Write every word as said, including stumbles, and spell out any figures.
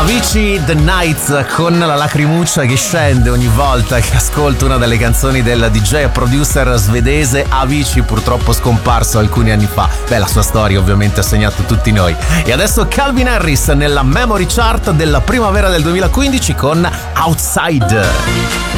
Avicii The Night, con la lacrimuccia che scende ogni volta che ascolto una delle canzoni del D J e producer svedese Avicii, purtroppo scomparso alcuni anni fa. Beh, la sua storia ovviamente ha segnato tutti noi. E adesso Calvin Harris nella Memory Chart della primavera del duemilaquindici con Outside.